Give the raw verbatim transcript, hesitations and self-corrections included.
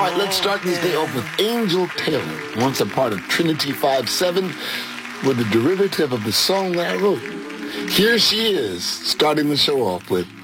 right, let's start this day off with Angel Taylor, once a part of Trinity five seven, with the derivative of the song that I wrote. Here she is, starting the show off with